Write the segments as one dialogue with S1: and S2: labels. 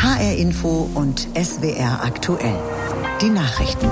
S1: HR Info und SWR aktuell. Die Nachrichten.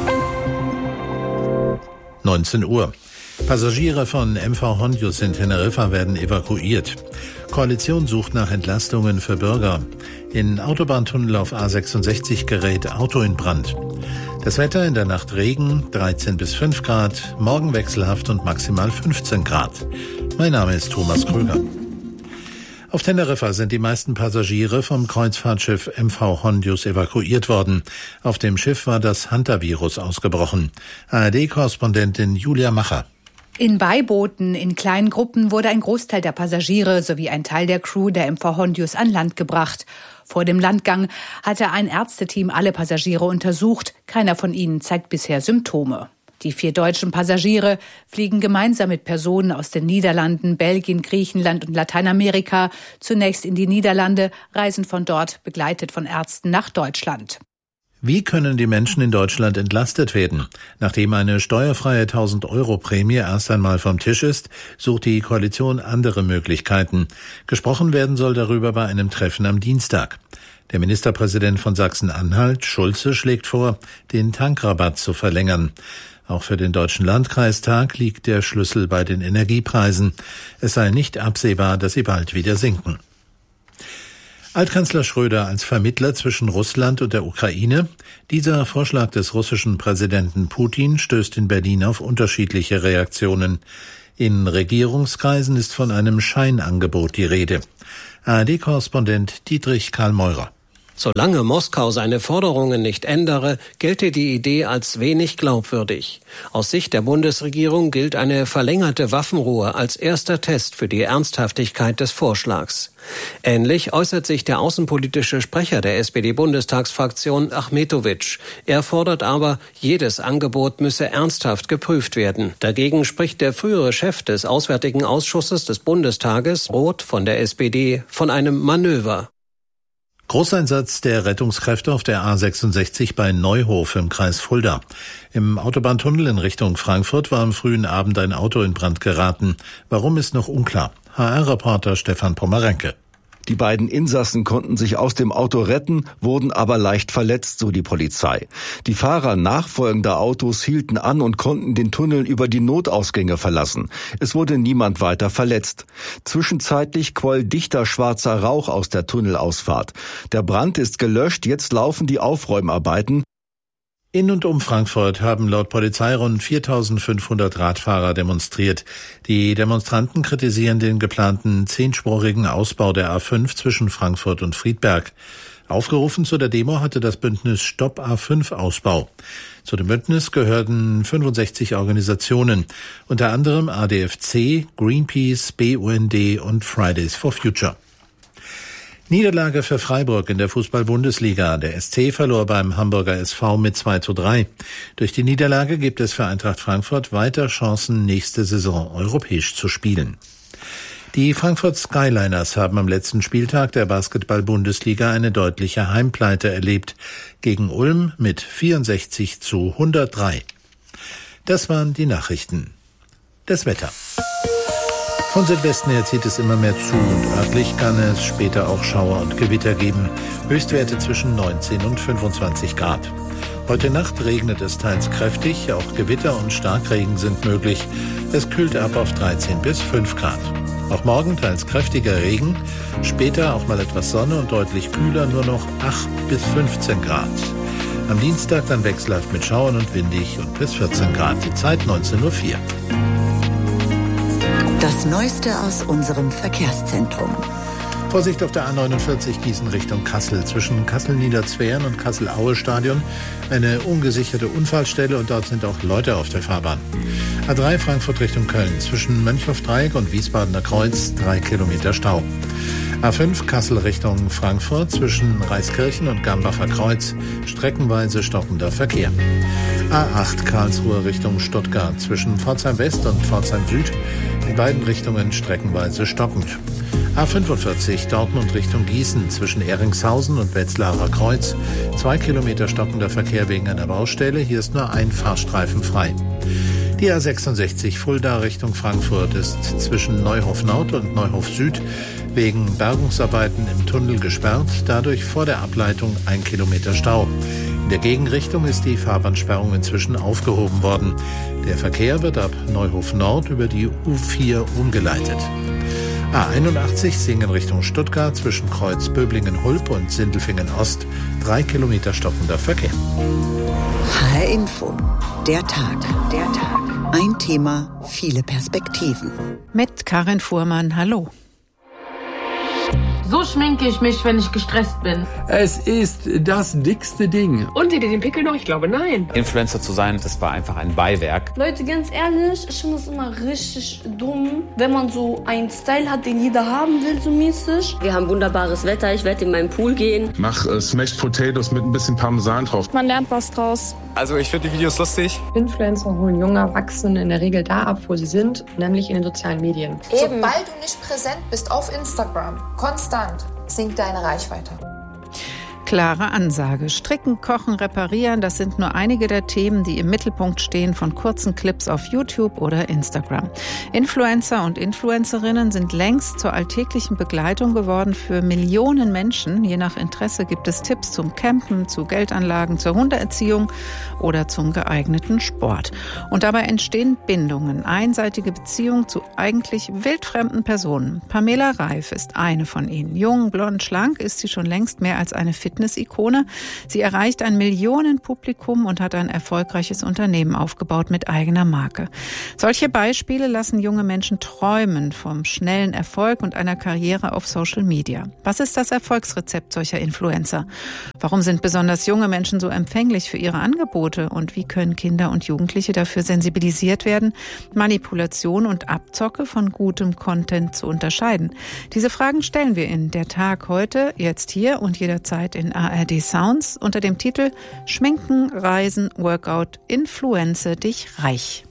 S2: 19 Uhr. Passagiere von MV Hondius in Teneriffa werden evakuiert. Koalition sucht nach Entlastungen für Bürger. In Autobahntunnel auf A66 gerät Auto in Brand. Das Wetter: in der Nacht Regen, 13 bis 5 Grad, morgen wechselhaft und maximal 15 Grad. Mein Name ist Thomas Krüger. Auf Teneriffa sind die meisten Passagiere vom Kreuzfahrtschiff MV Hondius evakuiert worden. Auf dem Schiff war das Hantavirus ausgebrochen. ARD-Korrespondentin Julia Macher.
S3: In Beibooten in kleinen Gruppen wurde ein Großteil der Passagiere sowie ein Teil der Crew der MV Hondius an Land gebracht. Vor dem Landgang hatte ein Ärzteteam alle Passagiere untersucht. Keiner von ihnen zeigt bisher Symptome. Die 4 deutschen Passagiere fliegen gemeinsam mit Personen aus den Niederlanden, Belgien, Griechenland und Lateinamerika zunächst in die Niederlande, reisen von dort begleitet von Ärzten nach Deutschland.
S2: Wie können die Menschen in Deutschland entlastet werden? Nachdem eine steuerfreie 1.000-Euro-Prämie erst einmal vom Tisch ist, sucht die Koalition andere Möglichkeiten. Gesprochen werden soll darüber bei einem Treffen am Dienstag. Der Ministerpräsident von Sachsen-Anhalt, Schulze, schlägt vor, den Tankrabatt zu verlängern. Auch für den Deutschen Landkreistag liegt der Schlüssel bei den Energiepreisen. Es sei nicht absehbar, dass sie bald wieder sinken. Altkanzler Schröder als Vermittler zwischen Russland und der Ukraine. Dieser Vorschlag des russischen Präsidenten Putin stößt in Berlin auf unterschiedliche Reaktionen. In Regierungskreisen ist von einem Scheinangebot die Rede. ARD-Korrespondent Dietrich Karl Meurer.
S4: Solange Moskau seine Forderungen nicht ändere, gelte die Idee als wenig glaubwürdig. Aus Sicht der Bundesregierung gilt eine verlängerte Waffenruhe als erster Test für die Ernsthaftigkeit des Vorschlags. Ähnlich äußert sich der außenpolitische Sprecher der SPD-Bundestagsfraktion Achmetowitsch. Er fordert aber, jedes Angebot müsse ernsthaft geprüft werden. Dagegen spricht der frühere Chef des Auswärtigen Ausschusses des Bundestages, Roth von der SPD, von einem Manöver.
S2: Großeinsatz der Rettungskräfte auf der A66 bei Neuhof im Kreis Fulda. Im Autobahntunnel in Richtung Frankfurt war am frühen Abend ein Auto in Brand geraten. Warum, ist noch unklar. HR-Reporter Stefan Pommerenke.
S5: Die beiden Insassen konnten sich aus dem Auto retten, wurden aber leicht verletzt, so die Polizei. Die Fahrer nachfolgender Autos hielten an und konnten den Tunnel über die Notausgänge verlassen. Es wurde niemand weiter verletzt. Zwischenzeitlich quoll dichter schwarzer Rauch aus der Tunnelausfahrt. Der Brand ist gelöscht, jetzt laufen die Aufräumarbeiten.
S2: In und um Frankfurt haben laut Polizei rund 4.500 Radfahrer demonstriert. Die Demonstranten kritisieren den geplanten 10-spurigen Ausbau der A5 zwischen Frankfurt und Friedberg. Aufgerufen zu der Demo hatte das Bündnis Stopp A5-Ausbau. Zu dem Bündnis gehörten 65 Organisationen, unter anderem ADFC, Greenpeace, BUND und Fridays for Future. Niederlage für Freiburg in der Fußball-Bundesliga. Der SC verlor beim Hamburger SV mit 2:3. Durch die Niederlage gibt es für Eintracht Frankfurt weiter Chancen, nächste Saison europäisch zu spielen. Die Frankfurt Skyliners haben am letzten Spieltag der Basketball-Bundesliga eine deutliche Heimpleite erlebt. Gegen Ulm mit 64:103. Das waren die Nachrichten. Das Wetter. Von Südwesten her zieht es immer mehr zu und örtlich kann es später auch Schauer und Gewitter geben. Höchstwerte zwischen 19 und 25 Grad. Heute Nacht regnet es teils kräftig, auch Gewitter und Starkregen sind möglich. Es kühlt ab auf 13 bis 5 Grad. Auch morgen teils kräftiger Regen, später auch mal etwas Sonne und deutlich kühler, nur noch 8 bis 15 Grad. Am Dienstag dann wechselhaft mit Schauern und windig und bis 14 Grad. Die Zeit 19:04 Uhr.
S1: Das Neueste aus unserem Verkehrszentrum.
S2: Vorsicht auf der A49 Gießen Richtung Kassel. Zwischen Kassel-Niederzweren und Kassel-Aue-Stadion eine ungesicherte Unfallstelle und dort sind auch Leute auf der Fahrbahn. A3 Frankfurt Richtung Köln. Zwischen Mönchhoff-Dreieck und Wiesbadener Kreuz 3 Kilometer Stau. A5 Kassel Richtung Frankfurt. Zwischen Reiskirchen und Gambacher Kreuz streckenweise stockender Verkehr. A8 Karlsruhe Richtung Stuttgart. Zwischen Pforzheim West und Pforzheim Süd in beiden Richtungen streckenweise stockend. A45 Dortmund Richtung Gießen zwischen Ehringshausen und Wetzlarer Kreuz. 2 Kilometer stockender Verkehr wegen einer Baustelle. Hier ist nur ein Fahrstreifen frei. Die A66 Fulda Richtung Frankfurt ist zwischen Neuhof Nord und Neuhof Süd wegen Bergungsarbeiten im Tunnel gesperrt, dadurch vor der Ableitung 1 Kilometer Stau. In der Gegenrichtung ist die Fahrbahnsperrung inzwischen aufgehoben worden. Der Verkehr wird ab Neuhof Nord über die U4 umgeleitet. A81 Singen Richtung Stuttgart zwischen Kreuz Böblingen-Hulb und Sindelfingen Ost 3 Kilometer stockender Verkehr.
S1: HR Info, der Tag. Ein Thema, viele Perspektiven.
S6: Mit Karin Fuhrmann, hallo.
S7: So schminke ich mich, wenn ich gestresst bin.
S8: Es ist das dickste Ding.
S9: Und seht ihr den Pickel noch? Ich glaube, nein.
S10: Influencer zu sein, das war einfach ein Beiwerk.
S11: Leute, ganz ehrlich, ich finde es immer richtig dumm, wenn man so einen Style hat, den jeder haben will, so mäßig.
S12: Wir haben wunderbares Wetter, ich werde in meinen Pool gehen.
S13: Mach Smashed Potatoes mit ein bisschen Parmesan drauf.
S14: Man lernt was draus.
S15: Also ich finde die Videos lustig.
S16: Influencer holen junge Erwachsene in der Regel da ab, wo sie sind, nämlich in den sozialen Medien.
S17: Sobald du nicht präsent bist auf Instagram, konstant, sinkt deine Reichweite.
S6: Klare Ansage. Stricken, kochen, reparieren, das sind nur einige der Themen, die im Mittelpunkt stehen von kurzen Clips auf YouTube oder Instagram. Influencer und Influencerinnen sind längst zur alltäglichen Begleitung geworden für Millionen Menschen. Je nach Interesse gibt es Tipps zum Campen, zu Geldanlagen, zur Hundeerziehung oder zum geeigneten Sport. Und dabei entstehen Bindungen, einseitige Beziehungen zu eigentlich wildfremden Personen. Pamela Reif ist eine von ihnen. Jung, blond, schlank ist sie schon längst mehr als eine Fitnessikone. Sie erreicht ein Millionenpublikum und hat ein erfolgreiches Unternehmen aufgebaut mit eigener Marke. Solche Beispiele lassen junge Menschen träumen vom schnellen Erfolg und einer Karriere auf Social Media. Was ist das Erfolgsrezept solcher Influencer? Warum sind besonders junge Menschen so empfänglich für ihre Angebote? Und wie können Kinder und Jugendliche dafür sensibilisiert werden, Manipulation und Abzocke von gutem Content zu unterscheiden? Diese Fragen stellen wir in Der Tag heute, jetzt hier und jederzeit in ARD Sounds unter dem Titel Schminken, Reisen, Workout, Influenze dich reich.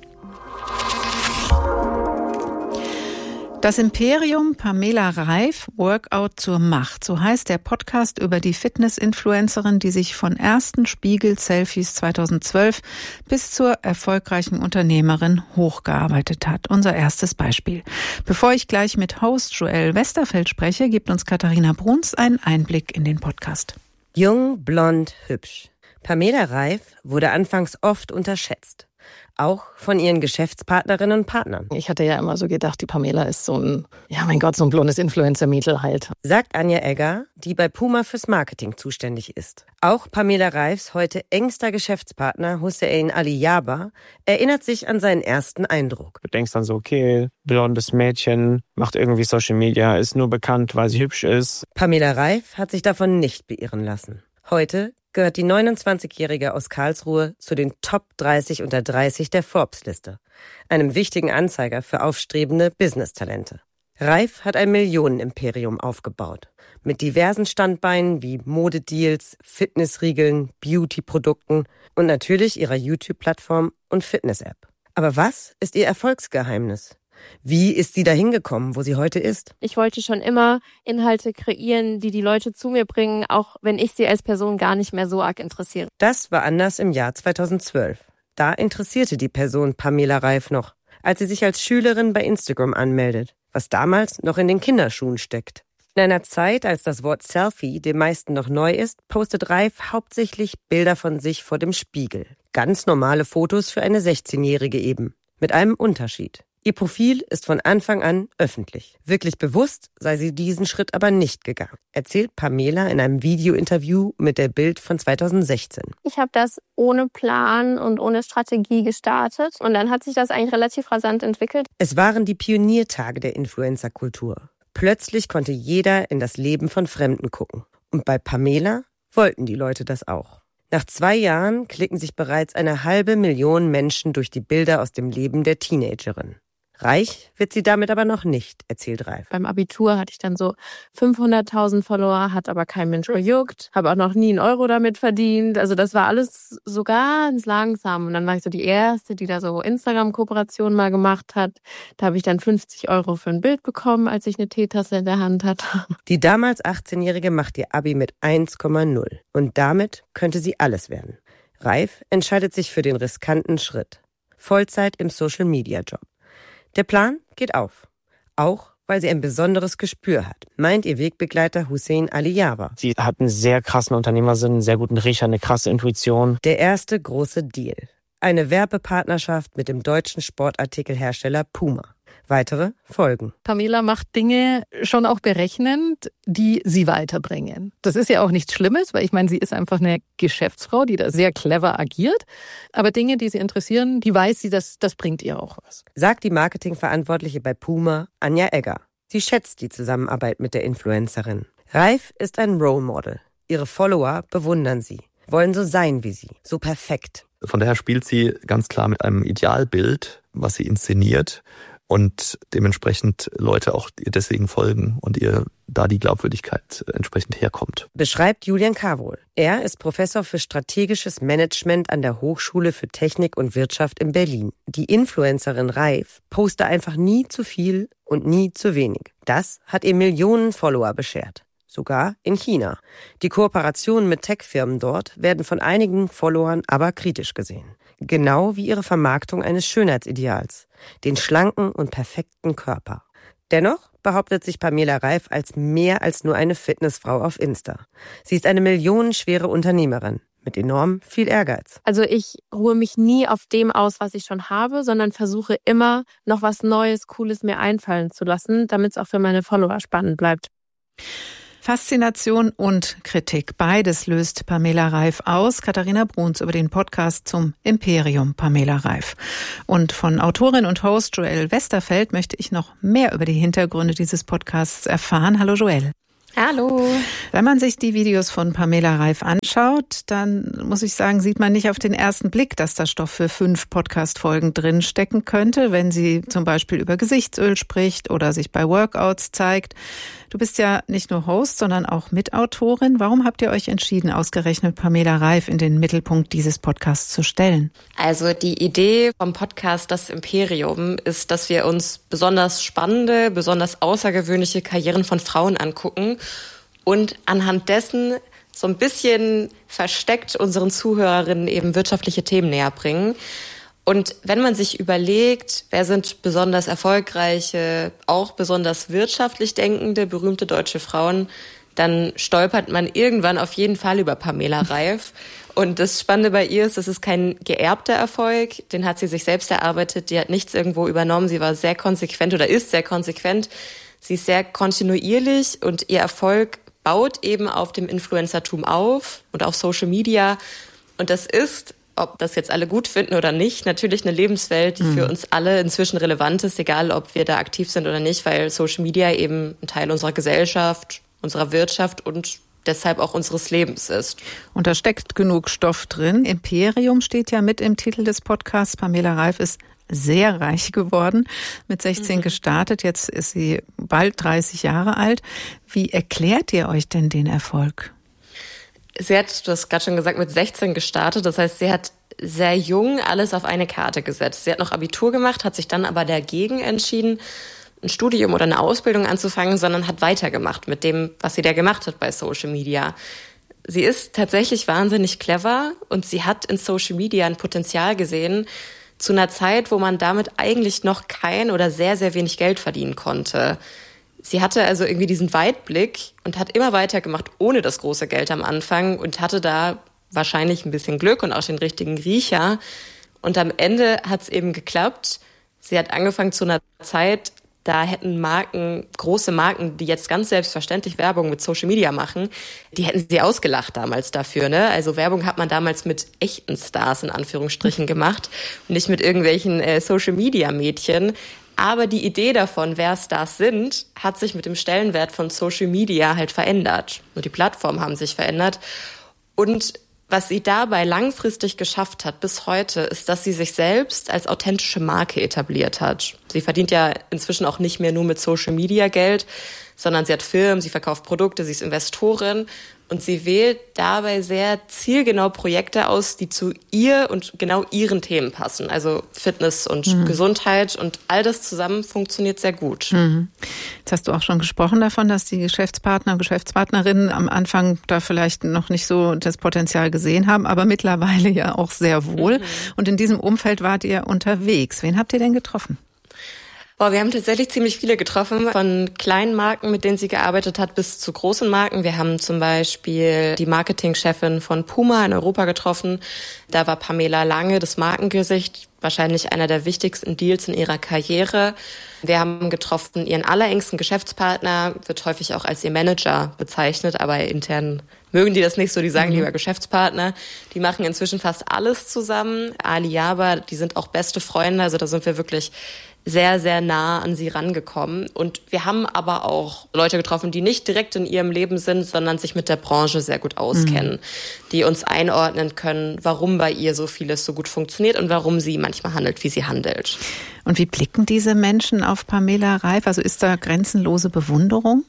S6: Das Imperium Pamela Reif, Workout zur Macht. So heißt der Podcast über die Fitness-Influencerin, die sich von ersten Spiegel-Selfies 2012 bis zur erfolgreichen Unternehmerin hochgearbeitet hat. Unser erstes Beispiel. Bevor ich gleich mit Host Joel Westerfeld spreche, gibt uns Katharina Bruns einen Einblick in den Podcast.
S18: Jung, blond, hübsch. Pamela Reif wurde anfangs oft unterschätzt. Auch von ihren Geschäftspartnerinnen und Partnern.
S19: Ich hatte ja immer so gedacht, die Pamela ist so ein blondes Influencer-Mädel halt.
S18: Sagt Anja Egger, die bei Puma fürs Marketing zuständig ist. Auch Pamela Reifs heute engster Geschäftspartner Hussein Ali Yaba erinnert sich an seinen ersten Eindruck.
S20: Du denkst dann so, okay, blondes Mädchen, macht irgendwie Social Media, ist nur bekannt, weil sie hübsch ist.
S18: Pamela Reif hat sich davon nicht beirren lassen. Heute gehört die 29-Jährige aus Karlsruhe zu den Top 30 unter 30 der Forbes-Liste, einem wichtigen Anzeiger für aufstrebende Business-Talente. Reif hat ein Millionenimperium aufgebaut, mit diversen Standbeinen wie Modedeals, Fitnessriegeln, Beauty-Produkten und natürlich ihrer YouTube-Plattform und Fitness-App. Aber was ist ihr Erfolgsgeheimnis? Wie ist sie dahin gekommen, wo sie heute ist?
S14: Ich wollte schon immer Inhalte kreieren, die Leute zu mir bringen, auch wenn ich sie als Person gar nicht mehr so arg interessiere.
S18: Das war anders im Jahr 2012. Da interessierte die Person Pamela Reif noch, als sie sich als Schülerin bei Instagram anmeldet, was damals noch in den Kinderschuhen steckt. In einer Zeit, als das Wort Selfie den meisten noch neu ist, postet Reif hauptsächlich Bilder von sich vor dem Spiegel. Ganz normale Fotos für eine 16-Jährige eben. Mit einem Unterschied. Ihr Profil ist von Anfang an öffentlich. Wirklich bewusst sei sie diesen Schritt aber nicht gegangen, erzählt Pamela in einem Videointerview mit der Bild von 2016.
S14: Ich habe das ohne Plan und ohne Strategie gestartet und dann hat sich das eigentlich relativ rasant entwickelt.
S18: Es waren die Pioniertage der Influencer-Kultur. Plötzlich konnte jeder in das Leben von Fremden gucken. Und bei Pamela wollten die Leute das auch. Nach 2 Jahren klicken sich bereits 500.000 Menschen durch die Bilder aus dem Leben der Teenagerin. Reich wird sie damit aber noch nicht, erzählt Reif.
S14: Beim Abitur hatte ich dann so 500.000 Follower, hat aber kein Mensch gejuckt, habe auch noch nie einen Euro damit verdient. Also das war alles so ganz langsam. Und dann war ich so die Erste, die da so Instagram-Kooperationen mal gemacht hat. Da habe ich dann 50 Euro für ein Bild bekommen, als ich eine Teetasse in der Hand hatte.
S18: Die damals 18-Jährige macht ihr Abi mit 1,0. Und damit könnte sie alles werden. Reif entscheidet sich für den riskanten Schritt. Vollzeit im Social-Media-Job. Der Plan geht auf. Auch weil sie ein besonderes Gespür hat, meint ihr Wegbegleiter Hussein Aliyawa.
S20: Sie hat einen sehr krassen Unternehmersinn, einen sehr guten Riecher, eine krasse Intuition.
S18: Der erste große Deal. Eine Werbepartnerschaft mit dem deutschen Sportartikelhersteller Puma. Weitere folgen.
S19: Pamela macht Dinge schon auch berechnend, die sie weiterbringen. Das ist ja auch nichts Schlimmes, weil ich meine, sie ist einfach eine Geschäftsfrau, die da sehr clever agiert. Aber Dinge, die sie interessieren, die weiß sie, das bringt ihr auch was.
S18: Sagt die Marketingverantwortliche bei Puma, Anja Egger. Sie schätzt die Zusammenarbeit mit der Influencerin. Raif ist ein Role Model. Ihre Follower bewundern sie, wollen so sein wie sie, so perfekt.
S21: Von daher spielt sie ganz klar mit einem Idealbild, was sie inszeniert. Und dementsprechend Leute auch ihr deswegen folgen und ihr da die Glaubwürdigkeit entsprechend herkommt.
S18: Beschreibt Julian Carwohl. Er ist Professor für strategisches Management an der Hochschule für Technik und Wirtschaft in Berlin. Die Influencerin Raif poste einfach nie zu viel und nie zu wenig. Das hat ihr Millionen Follower beschert. Sogar in China. Die Kooperationen mit Tech-Firmen dort werden von einigen Followern aber kritisch gesehen. Genau wie ihre Vermarktung eines Schönheitsideals, den schlanken und perfekten Körper. Dennoch behauptet sich Pamela Reif als mehr als nur eine Fitnessfrau auf Insta. Sie ist eine millionenschwere Unternehmerin mit enorm viel Ehrgeiz.
S14: Also ich ruhe mich nie auf dem aus, was ich schon habe, sondern versuche immer noch was Neues, Cooles mir einfallen zu lassen, damit es auch für meine Follower spannend bleibt.
S6: Faszination und Kritik, beides löst Pamela Reif aus. Katharina Bruns über den Podcast zum Imperium Pamela Reif. Und von Autorin und Host Joelle Westerfeld möchte ich noch mehr über die Hintergründe dieses Podcasts erfahren. Hallo Joelle.
S14: Hallo.
S6: Wenn man sich die Videos von Pamela Reif anschaut, dann muss ich sagen, sieht man nicht auf den ersten Blick, dass da Stoff für 5 Podcast-Folgen drinstecken könnte, wenn sie zum Beispiel über Gesichtsöl spricht oder sich bei Workouts zeigt. Du bist ja nicht nur Host, sondern auch Mitautorin. Warum habt ihr euch entschieden, ausgerechnet Pamela Reif in den Mittelpunkt dieses Podcasts zu stellen?
S22: Also die Idee vom Podcast Das Imperium ist, dass wir uns besonders spannende, besonders außergewöhnliche Karrieren von Frauen angucken und anhand dessen so ein bisschen versteckt unseren Zuhörerinnen eben wirtschaftliche Themen näher bringen. Und wenn man sich überlegt, wer sind besonders erfolgreiche, auch besonders wirtschaftlich denkende, berühmte deutsche Frauen, dann stolpert man irgendwann auf jeden Fall über Pamela Reif. Und das Spannende bei ihr ist, das ist kein geerbter Erfolg, den hat sie sich selbst erarbeitet, die hat nichts irgendwo übernommen, sie war sehr konsequent oder ist sehr konsequent, sie ist sehr kontinuierlich und ihr Erfolg baut eben auf dem Influencertum auf und auf Social Media. Und das ist, ob das jetzt alle gut finden oder nicht, natürlich eine Lebenswelt, die für uns alle inzwischen relevant ist, egal ob wir da aktiv sind oder nicht, weil Social Media eben ein Teil unserer Gesellschaft, unserer Wirtschaft und deshalb auch unseres Lebens ist.
S6: Und da steckt genug Stoff drin. Imperium steht ja mit im Titel des Podcasts. Pamela Reif ist sehr reich geworden, mit 16 gestartet, jetzt ist sie bald 30 Jahre alt. Wie erklärt ihr euch denn den Erfolg?
S22: Sie hat, du hast gerade schon gesagt, mit 16 gestartet. Das heißt, sie hat sehr jung alles auf eine Karte gesetzt. Sie hat noch Abitur gemacht, hat sich dann aber dagegen entschieden, ein Studium oder eine Ausbildung anzufangen, sondern hat weitergemacht mit dem, was sie da gemacht hat bei Social Media. Sie ist tatsächlich wahnsinnig clever und sie hat in Social Media ein Potenzial gesehen, zu einer Zeit, wo man damit eigentlich noch kein oder sehr, sehr wenig Geld verdienen konnte. Sie hatte also irgendwie diesen Weitblick und hat immer weitergemacht ohne das große Geld am Anfang und hatte da wahrscheinlich ein bisschen Glück und auch den richtigen Riecher. Und am Ende hat es eben geklappt. Sie hat angefangen zu einer Zeit, da hätten Marken, große Marken, die jetzt ganz selbstverständlich Werbung mit Social Media machen, die hätten sie ausgelacht damals dafür, ne? Also Werbung hat man damals mit echten Stars in Anführungsstrichen gemacht und nicht mit irgendwelchen Social Media Mädchen. Aber die Idee davon, wer Stars sind, hat sich mit dem Stellenwert von Social Media halt verändert. Und die Plattformen haben sich verändert. Und was sie dabei langfristig geschafft hat bis heute, ist, dass sie sich selbst als authentische Marke etabliert hat. Sie verdient ja inzwischen auch nicht mehr nur mit Social Media Geld, sondern sie hat Firmen, sie verkauft Produkte, sie ist Investorin. Und sie wählt dabei sehr zielgenau Projekte aus, die zu ihr und genau ihren Themen passen. Also Fitness und Gesundheit und all das zusammen funktioniert sehr gut.
S6: Jetzt hast du auch schon gesprochen davon, dass die Geschäftspartner und Geschäftspartnerinnen am Anfang da vielleicht noch nicht so das Potenzial gesehen haben, aber mittlerweile ja auch sehr wohl. Und in diesem Umfeld wart ihr unterwegs. Wen habt ihr denn getroffen?
S22: Wir haben tatsächlich ziemlich viele getroffen, von kleinen Marken, mit denen sie gearbeitet hat, bis zu großen Marken. Wir haben zum Beispiel die Marketingchefin von Puma in Europa getroffen. Da war Pamela Lange das Markengesicht, wahrscheinlich einer der wichtigsten Deals in ihrer Karriere. Wir haben getroffen ihren allerengsten Geschäftspartner, wird häufig auch als ihr Manager bezeichnet, aber intern mögen die das nicht so, die sagen lieber Geschäftspartner. Die machen inzwischen fast alles zusammen. Alibaba, die sind auch beste Freunde, also da sind wir wirklich sehr, sehr nah an sie rangekommen. Und wir haben aber auch Leute getroffen, die nicht direkt in ihrem Leben sind, sondern sich mit der Branche sehr gut auskennen, die uns einordnen können, warum bei ihr so vieles so gut funktioniert und warum sie manchmal handelt, wie sie handelt.
S6: Und wie blicken diese Menschen auf Pamela Reif? Also ist da grenzenlose Bewunderung?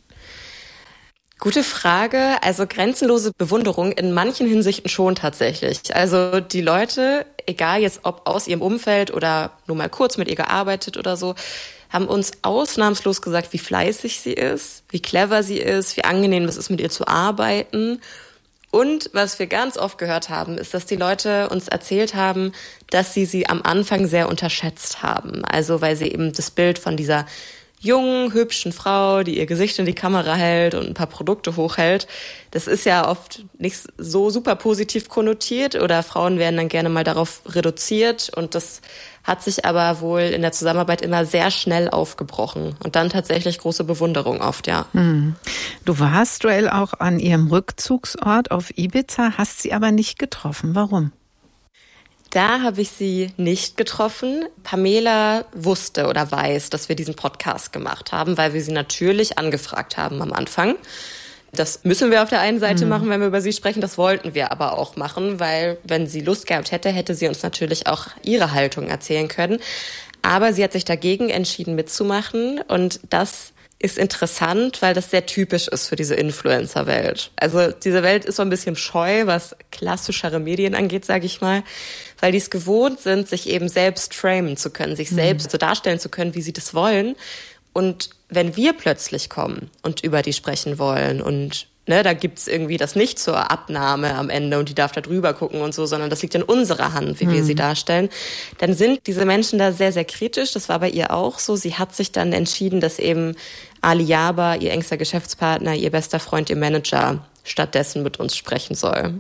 S22: Gute Frage. Also grenzenlose Bewunderung in manchen Hinsichten schon tatsächlich. Also die Leute, egal jetzt ob aus ihrem Umfeld oder nur mal kurz mit ihr gearbeitet oder so, haben uns ausnahmslos gesagt, wie fleißig sie ist, wie clever sie ist, wie angenehm es ist, mit ihr zu arbeiten. Und was wir ganz oft gehört haben, ist, dass die Leute uns erzählt haben, dass sie am Anfang sehr unterschätzt haben. Also weil sie eben das Bild von dieser jungen, hübschen Frau, die ihr Gesicht in die Kamera hält und ein paar Produkte hochhält. Das ist ja oft nicht so super positiv konnotiert oder Frauen werden dann gerne mal darauf reduziert und das hat sich aber wohl in der Zusammenarbeit immer sehr schnell aufgebrochen und dann tatsächlich große Bewunderung oft, ja.
S6: Du warst, Joelle, auch an ihrem Rückzugsort auf Ibiza, hast sie aber nicht getroffen. Warum?
S22: Da habe ich sie nicht getroffen. Pamela wusste oder weiß, dass wir diesen Podcast gemacht haben, weil wir sie natürlich angefragt haben am Anfang. Das müssen wir auf der einen Seite machen, wenn wir über sie sprechen. Das wollten wir aber auch machen, weil wenn sie Lust gehabt hätte, hätte sie uns natürlich auch ihre Haltung erzählen können. Aber sie hat sich dagegen entschieden mitzumachen und das ist interessant, weil das sehr typisch ist für diese Influencer-Welt. Also diese Welt ist so ein bisschen scheu, was klassischere Medien angeht, sage ich mal, weil die es gewohnt sind, sich eben selbst framen zu können, sich selbst so darstellen zu können, wie sie das wollen. Und wenn wir plötzlich kommen und über die sprechen wollen und da gibt's irgendwie das nicht zur Abnahme am Ende und die darf da drüber gucken und so, sondern das liegt in unserer Hand, wie wir sie darstellen. Dann sind diese Menschen da sehr, sehr kritisch. Das war bei ihr auch so. Sie hat sich dann entschieden, dass eben Alibaba, ihr engster Geschäftspartner, ihr bester Freund, ihr Manager stattdessen mit uns sprechen soll.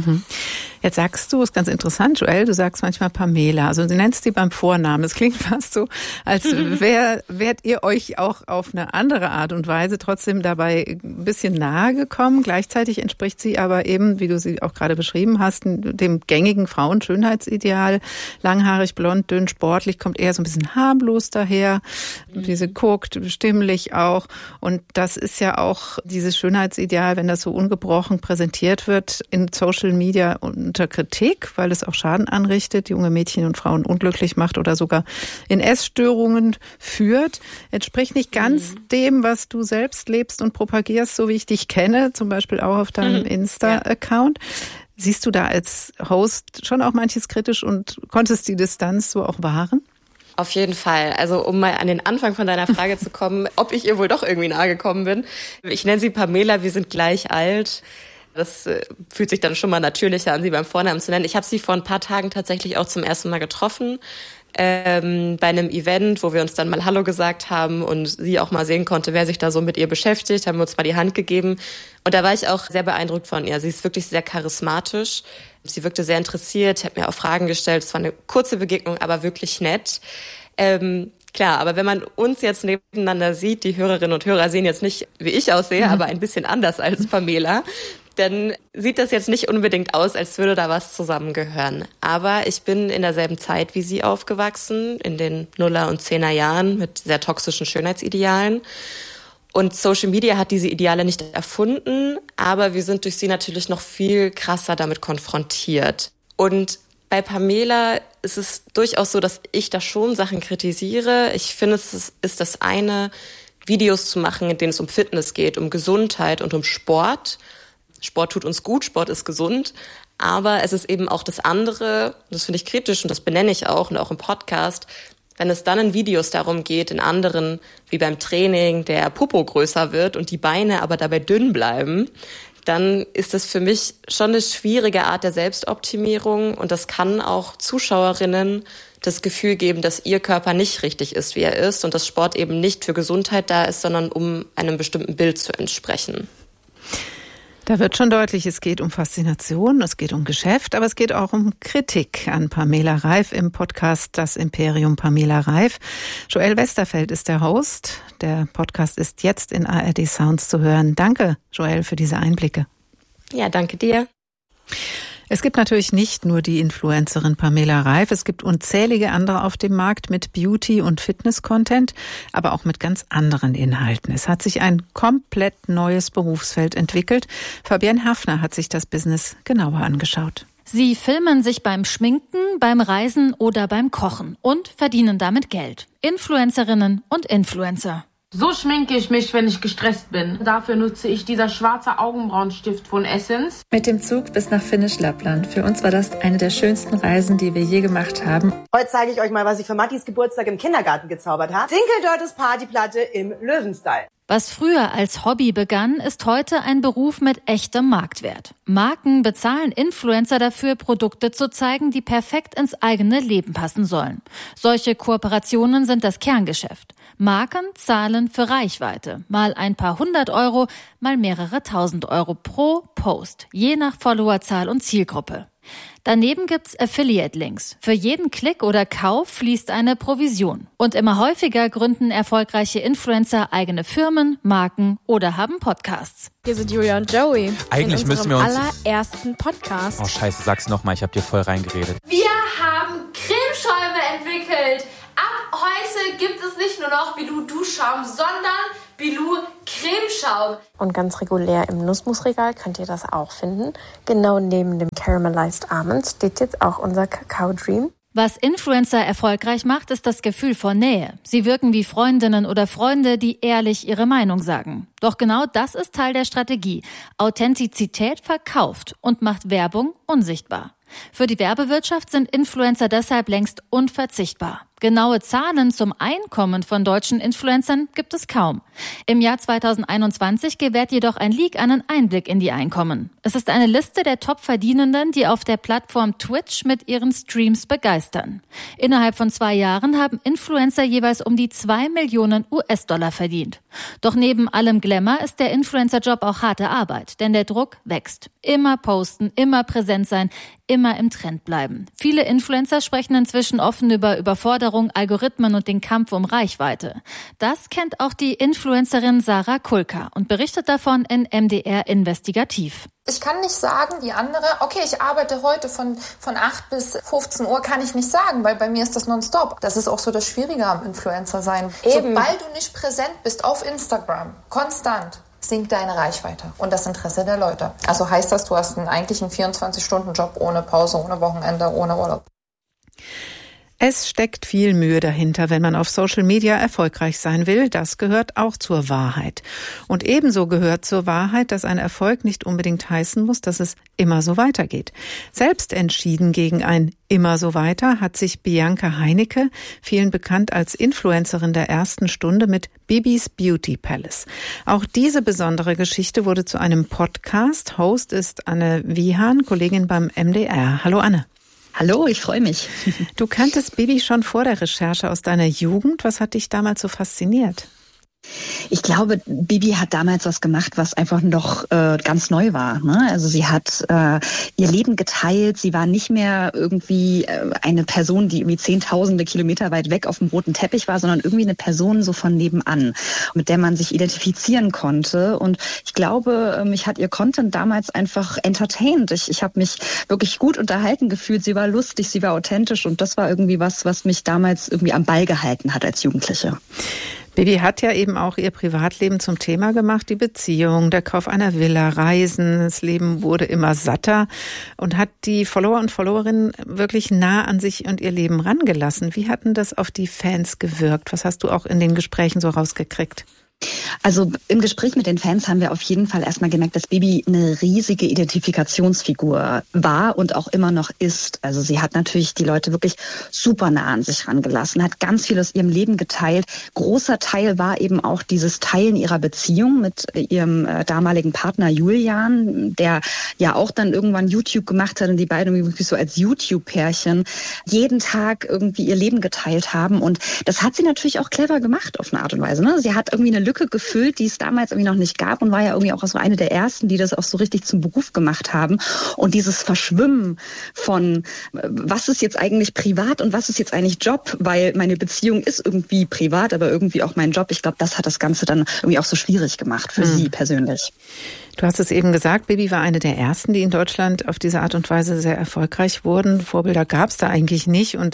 S6: Jetzt sagst du, ist ganz interessant, Joelle, du sagst manchmal Pamela, also du nennst sie beim Vornamen. Es klingt fast so, als wärt ihr euch auch auf eine andere Art und Weise trotzdem dabei ein bisschen nahe gekommen. Gleichzeitig entspricht sie aber eben, wie du sie auch gerade beschrieben hast, dem gängigen Frauenschönheitsideal. Langhaarig, blond, dünn, sportlich, kommt eher so ein bisschen harmlos daher. Wie sie guckt, stimmlich auch. Und das ist ja auch dieses Schönheitsideal, wenn das so ungebrochen präsentiert wird, in Social Media unter Kritik, weil es auch Schaden anrichtet, junge Mädchen und Frauen unglücklich macht oder sogar in Essstörungen führt. Entspricht nicht ganz dem, was du selbst lebst und propagierst, so wie ich dich kenne, zum Beispiel auch auf deinem Insta-Account. Siehst du da als Host schon auch manches kritisch und konntest die Distanz so auch wahren?
S22: Auf jeden Fall. Also um mal an den Anfang von deiner Frage zu kommen, ob ich ihr wohl doch irgendwie nahe gekommen bin. Ich nenne sie Pamela, wir sind gleich alt. Das fühlt sich dann schon mal natürlicher an, sie beim Vornamen zu nennen. Ich habe sie vor ein paar Tagen tatsächlich auch zum ersten Mal getroffen. Bei einem Event, wo wir uns dann mal Hallo gesagt haben und sie auch mal sehen konnte, wer sich da so mit ihr beschäftigt, haben wir uns mal die Hand gegeben. Und da war ich auch sehr beeindruckt von ihr. Sie ist wirklich sehr charismatisch. Sie wirkte sehr interessiert, hat mir auch Fragen gestellt. Es war eine kurze Begegnung, aber wirklich nett. Klar, aber wenn man uns jetzt nebeneinander sieht, die Hörerinnen und Hörer sehen jetzt nicht, wie ich aussehe, aber ein bisschen anders als Pamela, dann sieht das jetzt nicht unbedingt aus, als würde da was zusammengehören. Aber ich bin in derselben Zeit wie sie aufgewachsen, in den 0er und 10er Jahren mit sehr toxischen Schönheitsidealen. Und Social Media hat diese Ideale nicht erfunden, aber wir sind durch sie natürlich noch viel krasser damit konfrontiert. Und bei Pamela ist es durchaus so, dass ich da schon Sachen kritisiere. Ich finde, es ist das eine, Videos zu machen, in denen es um Fitness geht, um Gesundheit und um Sport. Sport tut uns gut, Sport ist gesund. Aber es ist eben auch das andere, das finde ich kritisch und das benenne ich auch und auch im Podcast, wenn es dann in Videos darum geht, in anderen, wie beim Training, der Popo größer wird und die Beine aber dabei dünn bleiben, dann ist das für mich schon eine schwierige Art der Selbstoptimierung und das kann auch Zuschauerinnen das Gefühl geben, dass ihr Körper nicht richtig ist, wie er ist und dass Sport eben nicht für Gesundheit da ist, sondern um einem bestimmten Bild zu entsprechen.
S6: Da wird schon deutlich, es geht um Faszination, es geht um Geschäft, aber es geht auch um Kritik an Pamela Reif im Podcast Das Imperium Pamela Reif. Joel Westerfeld ist der Host. Der Podcast ist jetzt in ARD Sounds zu hören. Danke, Joel, für diese Einblicke.
S22: Ja, danke dir.
S6: Es gibt natürlich nicht nur die Influencerin Pamela Reif, es gibt unzählige andere auf dem Markt mit Beauty- und Fitness-Content, aber auch mit ganz anderen Inhalten. Es hat sich ein komplett neues Berufsfeld entwickelt. Fabienne Hafner hat sich das Business genauer angeschaut.
S3: Sie filmen sich beim Schminken, beim Reisen oder beim Kochen und verdienen damit Geld. Influencerinnen und Influencer.
S7: So schminke ich mich, wenn ich gestresst bin. Dafür nutze ich dieser schwarze Augenbrauenstift von Essence.
S4: Mit dem Zug bis nach Finnisch Lappland. Für uns war das eine der schönsten Reisen, die wir je gemacht haben.
S23: Heute zeige ich euch mal, was ich für Mattis Geburtstag im Kindergarten gezaubert habe. Dinkeldörtes Partyplatte im Löwenstyle.
S3: Was früher als Hobby begann, ist heute ein Beruf mit echtem Marktwert. Marken bezahlen Influencer dafür, Produkte zu zeigen, die perfekt ins eigene Leben passen sollen. Solche Kooperationen sind das Kerngeschäft. Marken zahlen für Reichweite. Mal ein paar 100 Euro, mal mehrere 1000 Euro pro Post, je nach Followerzahl und Zielgruppe. Daneben gibt's Affiliate-Links. Für jeden Klick oder Kauf fließt eine Provision. Und immer häufiger gründen erfolgreiche Influencer eigene Firmen, Marken oder haben Podcasts.
S24: Hier sind Julia und Joey.
S10: Eigentlich müssen wir uns
S24: allerersten Podcast.
S10: Oh Scheiße, sag's nochmal, ich hab dir voll reingeredet.
S25: Wir haben Cremeschäume entwickelt. Ab heute gibt es nicht nur noch Bilou Duschschaum, sondern Bilou Cremeschaum.
S26: Und ganz regulär im Nussmusregal könnt ihr das auch finden. Genau neben dem Caramelized Almond steht jetzt auch unser Kakao Dream.
S3: Was Influencer erfolgreich macht, ist das Gefühl von Nähe. Sie wirken wie Freundinnen oder Freunde, die ehrlich ihre Meinung sagen. Doch genau das ist Teil der Strategie. Authentizität verkauft und macht Werbung unsichtbar. Für die Werbewirtschaft sind Influencer deshalb längst unverzichtbar. Genaue Zahlen zum Einkommen von deutschen Influencern gibt es kaum. Im Jahr 2021 gewährt jedoch ein Leak einen Einblick in die Einkommen. Es ist eine Liste der Top-Verdienenden, die auf der Plattform Twitch mit ihren Streams begeistern. Innerhalb von 2 Jahren haben Influencer jeweils um die 2 Millionen US-Dollar verdient. Doch neben allem Glamour ist der Influencer-Job auch harte Arbeit, denn der Druck wächst. Immer posten, immer präsent sein, immer im Trend bleiben. Viele Influencer sprechen inzwischen offen über Überforderung, Algorithmen und den Kampf um Reichweite. Das kennt auch die Influencerin Sarah Kulka und berichtet davon in MDR Investigativ.
S17: Ich kann nicht sagen, wie andere, okay, ich arbeite heute von 8 bis 15 Uhr, kann ich nicht sagen, weil bei mir ist das nonstop. Das ist auch so das Schwierige am Influencer sein. Eben. Sobald du nicht präsent bist auf Instagram, konstant, sinkt deine Reichweite und das Interesse der Leute. Also heißt das, du hast eigentlich einen 24-Stunden-Job ohne Pause, ohne Wochenende, ohne Urlaub.
S6: Es steckt viel Mühe dahinter, wenn man auf Social Media erfolgreich sein will. Das gehört auch zur Wahrheit. Und ebenso gehört zur Wahrheit, dass ein Erfolg nicht unbedingt heißen muss, dass es immer so weitergeht. Selbst entschieden gegen ein immer so weiter hat sich Bianca Heinecke, vielen bekannt als Influencerin der ersten Stunde, mit Bibis Beauty Palace. Auch diese besondere Geschichte wurde zu einem Podcast. Host ist Anne Wiehan, Kollegin beim MDR. Hallo Anne.
S27: Hallo, ich freue mich.
S6: Du kanntest Bibi schon vor der Recherche aus deiner Jugend. Was hat dich damals so fasziniert?
S27: Ich glaube, Bibi hat damals was gemacht, was einfach noch ganz neu war. Ne? Also sie hat ihr Leben geteilt. Sie war nicht mehr irgendwie eine Person, die irgendwie zehntausende Kilometer weit weg auf dem roten Teppich war, sondern irgendwie eine Person so von nebenan, mit der man sich identifizieren konnte. Und ich glaube, mich hat ihr Content damals einfach entertained. Ich habe mich wirklich gut unterhalten gefühlt. Sie war lustig, sie war authentisch und das war irgendwie was mich damals irgendwie am Ball gehalten hat als Jugendliche.
S6: Bibi hat ja eben auch ihr Privatleben zum Thema gemacht, die Beziehung, der Kauf einer Villa, Reisen. Das Leben wurde immer satter und hat die Follower und Followerinnen wirklich nah an sich und ihr Leben rangelassen. Wie hat denn das auf die Fans gewirkt? Was hast du auch in den Gesprächen so rausgekriegt?
S27: Also im Gespräch mit den Fans haben wir auf jeden Fall erstmal gemerkt, dass Bibi eine riesige Identifikationsfigur war und auch immer noch ist. Also sie hat natürlich die Leute wirklich super nah an sich rangelassen, hat ganz viel aus ihrem Leben geteilt. Großer Teil war eben auch dieses Teilen ihrer Beziehung mit ihrem damaligen Partner Julian, der ja auch dann irgendwann YouTube gemacht hat und die beiden wirklich so als YouTube-Pärchen jeden Tag irgendwie ihr Leben geteilt haben. Und das hat sie natürlich auch clever gemacht auf eine Art und Weise. Ne? Sie hat irgendwie eine Lücke gefüllt, die es damals irgendwie noch nicht gab und war ja irgendwie auch so eine der ersten, die das auch so richtig zum Beruf gemacht haben. Und dieses Verschwimmen von, was ist jetzt eigentlich privat und was ist jetzt eigentlich Job, weil meine Beziehung ist irgendwie privat, aber irgendwie auch mein Job. Ich glaube, das hat das Ganze dann irgendwie auch so schwierig gemacht für sie persönlich.
S6: Du hast es eben gesagt, Bibi war eine der ersten, die in Deutschland auf diese Art und Weise sehr erfolgreich wurden. Vorbilder gab es da eigentlich nicht. Und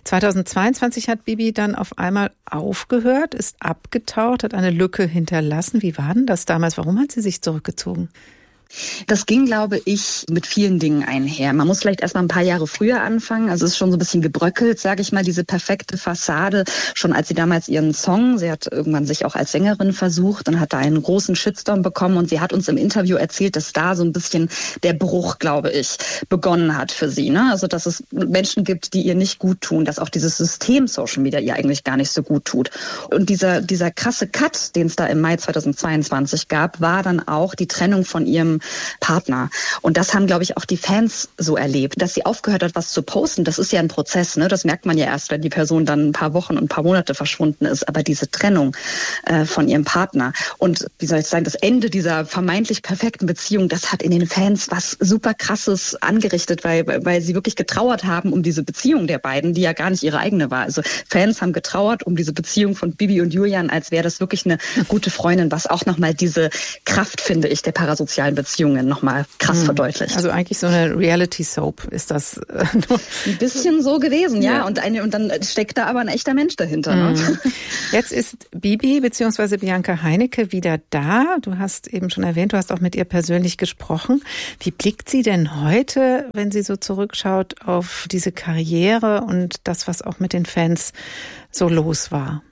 S6: 2022 hat Bibi dann auf einmal aufgehört, ist abgetaucht, hat eine Lücke hinterlassen. Wie war denn das damals? Warum hat sie sich zurückgezogen?
S27: Das ging, glaube ich, mit vielen Dingen einher. Man muss vielleicht erst mal ein paar Jahre früher anfangen. Also es ist schon so ein bisschen gebröckelt, sage ich mal, diese perfekte Fassade. Schon als sie damals ihren Song, sie hat irgendwann sich auch als Sängerin versucht und hat da einen großen Shitstorm bekommen. Und sie hat uns im Interview erzählt, dass da so ein bisschen der Bruch, glaube ich, begonnen hat für sie. Ne? Also dass es Menschen gibt, die ihr nicht gut tun, dass auch dieses System Social Media ihr eigentlich gar nicht so gut tut. Und dieser krasse Cut, den es da im Mai 2022 gab, war dann auch die Trennung von ihrem Partner. Und das haben, glaube ich, auch die Fans so erlebt, dass sie aufgehört hat, was zu posten. Das ist ja ein Prozess, ne? Das merkt man ja erst, wenn die Person dann ein paar Wochen und ein paar Monate verschwunden ist. Aber diese Trennung von ihrem Partner und, wie soll ich sagen, das Ende dieser vermeintlich perfekten Beziehung, das hat in den Fans was super Krasses angerichtet, weil sie wirklich getrauert haben um diese Beziehung der beiden, die ja gar nicht ihre eigene war. Also Fans haben getrauert um diese Beziehung von Bibi und Julian, als wäre das wirklich eine gute Freundin, was auch nochmal diese Kraft, finde ich, der parasozialen Beziehungen nochmal krass verdeutlicht.
S6: Also eigentlich so eine Reality-Soap ist das.
S27: Ein bisschen so gewesen, ja. Und dann steckt da aber ein echter Mensch dahinter. Ne?
S6: Jetzt ist Bibi bzw. Bianca Heinicke wieder da. Du hast eben schon erwähnt, du hast auch mit ihr persönlich gesprochen. Wie blickt sie denn heute, wenn sie so zurückschaut, auf diese Karriere und das, was auch mit den Fans so los war?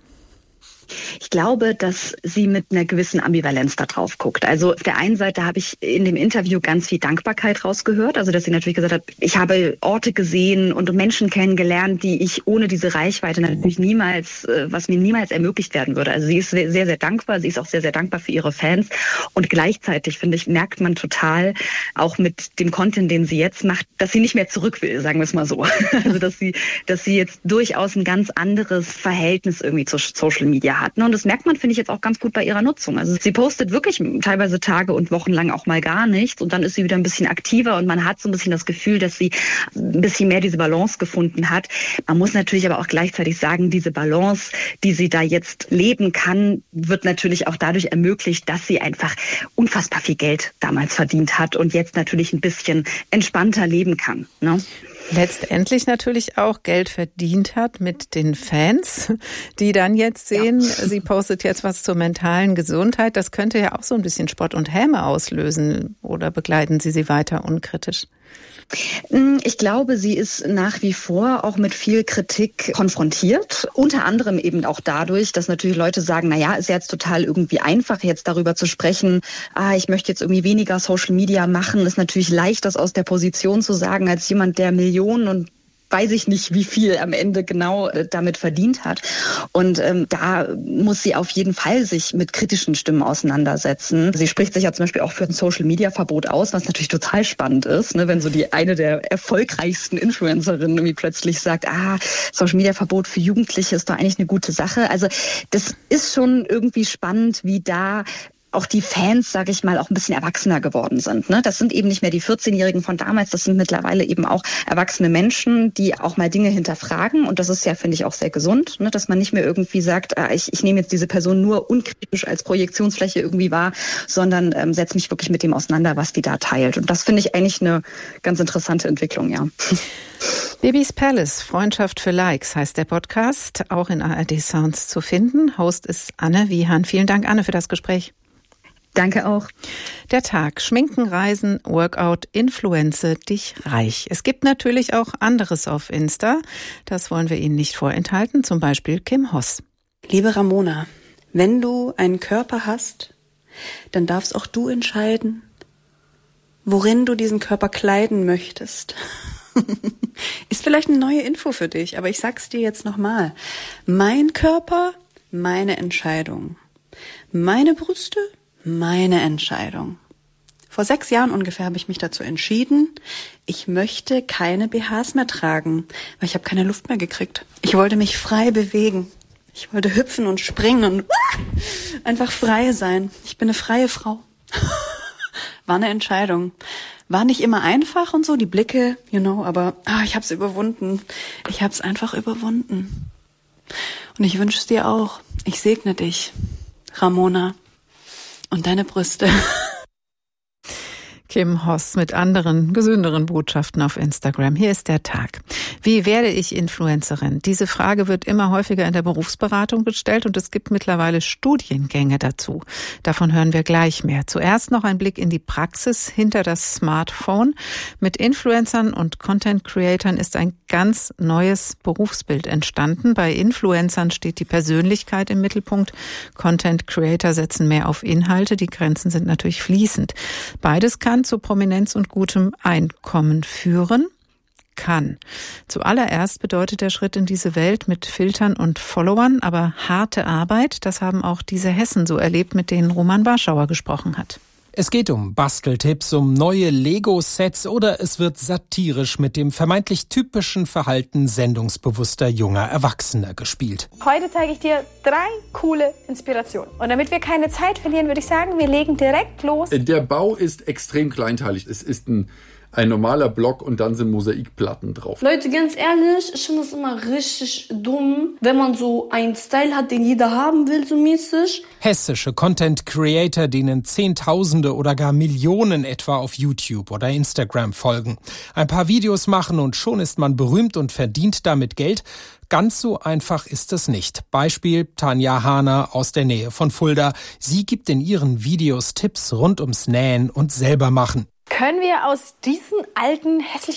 S27: Ich glaube, dass sie mit einer gewissen Ambivalenz da drauf guckt. Also auf der einen Seite habe ich in dem Interview ganz viel Dankbarkeit rausgehört. Also dass sie natürlich gesagt hat, ich habe Orte gesehen und Menschen kennengelernt, die ich ohne diese Reichweite natürlich was mir niemals ermöglicht werden würde. Also sie ist sehr, sehr dankbar. Sie ist auch sehr, sehr dankbar für ihre Fans. Und gleichzeitig, finde ich, merkt man total, auch mit dem Content, den sie jetzt macht, dass sie nicht mehr zurück will, sagen wir es mal so. Also dass sie jetzt durchaus ein ganz anderes Verhältnis irgendwie zu Social Media hat. Und das merkt man, finde ich, jetzt auch ganz gut bei ihrer Nutzung. Also sie postet wirklich teilweise Tage und Wochen lang auch mal gar nichts und dann ist sie wieder ein bisschen aktiver und man hat so ein bisschen das Gefühl, dass sie ein bisschen mehr diese Balance gefunden hat. Man muss natürlich aber auch gleichzeitig sagen, diese Balance, die sie da jetzt leben kann, wird natürlich auch dadurch ermöglicht, dass sie einfach unfassbar viel Geld damals verdient hat und jetzt natürlich ein bisschen entspannter leben kann. Ne?
S6: Letztendlich natürlich auch Geld verdient hat mit den Fans, die dann jetzt sehen, sie postet jetzt was zur mentalen Gesundheit. Das könnte ja auch so ein bisschen Spott und Häme auslösen. Oder begleiten Sie weiter unkritisch?
S27: Ich glaube, sie ist nach wie vor auch mit viel Kritik konfrontiert. Unter anderem eben auch dadurch, dass natürlich Leute sagen, naja, ist ja jetzt total irgendwie einfach, jetzt darüber zu sprechen, ich möchte jetzt irgendwie weniger Social Media machen. Ist natürlich leicht, das aus der Position zu sagen, als jemand, der Millionen und weiß ich nicht, wie viel am Ende genau damit verdient hat. Und da muss sie auf jeden Fall sich mit kritischen Stimmen auseinandersetzen. Sie spricht sich ja zum Beispiel auch für ein Social-Media-Verbot aus, was natürlich total spannend ist, ne, wenn so eine der erfolgreichsten Influencerinnen irgendwie plötzlich sagt, Social-Media-Verbot für Jugendliche ist doch eigentlich eine gute Sache. Also das ist schon irgendwie spannend, wie da auch die Fans, sage ich mal, auch ein bisschen erwachsener geworden sind. Ne? Das sind eben nicht mehr die 14-Jährigen von damals, das sind mittlerweile eben auch erwachsene Menschen, die auch mal Dinge hinterfragen. Und das ist ja, finde ich, auch sehr gesund, ne? Dass man nicht mehr irgendwie sagt, ich nehme jetzt diese Person nur unkritisch als Projektionsfläche irgendwie wahr, sondern setze mich wirklich mit dem auseinander, was die da teilt. Und das finde ich eigentlich eine ganz interessante Entwicklung, ja.
S6: Bibis Palace, Freundschaft für Likes heißt der Podcast, auch in ARD Sounds zu finden. Host ist Anne Wiehan. Vielen Dank, Anne, für das Gespräch.
S27: Danke auch.
S6: Der Tag. Schminken, Reisen, Workout, Influenze dich reich. Es gibt natürlich auch anderes auf Insta. Das wollen wir Ihnen nicht vorenthalten. Zum Beispiel Kim Hoss.
S1: Liebe Ramona, Wenn du einen Körper hast, dann darfst auch du entscheiden, worin du diesen Körper kleiden möchtest. Ist vielleicht eine neue Info für dich, aber ich sag's dir jetzt nochmal. Mein Körper, meine Entscheidung. Meine Brüste, meine Entscheidung. Vor 6 Jahren ungefähr habe ich mich dazu entschieden, ich möchte keine BHs mehr tragen, weil ich habe keine Luft mehr gekriegt. Ich wollte mich frei bewegen. Ich wollte hüpfen und springen und einfach frei sein. Ich bin eine freie Frau. War eine Entscheidung. War nicht immer einfach und so, die Blicke, aber ich habe es überwunden. Ich habe es einfach überwunden. Und ich wünsche es dir auch. Ich segne dich, Ramona, und deine Brüste.
S6: Kim Hoss mit anderen, gesünderen Botschaften auf Instagram. Hier ist der Tag. Wie werde ich Influencerin? Diese Frage wird immer häufiger in der Berufsberatung gestellt und es gibt mittlerweile Studiengänge dazu. Davon hören wir gleich mehr. Zuerst noch ein Blick in die Praxis hinter das Smartphone. Mit Influencern und Content-Creatern ist ein ganz neues Berufsbild entstanden. Bei Influencern steht die Persönlichkeit im Mittelpunkt. Content-Creator setzen mehr auf Inhalte. Die Grenzen sind natürlich fließend. Beides kann zu Prominenz und gutem Einkommen führen. Kann. Zuallererst bedeutet der Schritt in diese Welt mit Filtern und Followern, aber harte Arbeit, das haben auch diese Hessen so erlebt, mit denen Roman Warschauer gesprochen hat.
S2: Es geht um Basteltipps, um neue Lego-Sets oder es wird satirisch mit dem vermeintlich typischen Verhalten sendungsbewusster junger Erwachsener gespielt.
S5: Heute zeige ich dir 3 coole Inspirationen. Und damit wir keine Zeit verlieren, würde ich sagen, wir legen direkt los.
S8: Der Bau ist extrem kleinteilig. Es ist ein normaler Block und dann sind Mosaikplatten drauf.
S9: Leute, ganz ehrlich, ich finde es immer richtig dumm, wenn man so einen Style hat, den jeder haben will, so mäßig.
S2: Hessische Content-Creator, denen Zehntausende oder gar Millionen etwa auf YouTube oder Instagram folgen. Ein paar Videos machen und schon ist man berühmt und verdient damit Geld. Ganz so einfach ist es nicht. Beispiel Tanja Hahner aus der Nähe von Fulda. Sie gibt in ihren Videos Tipps rund ums Nähen und selber machen.
S5: Können wir aus diesen alten, hässlichen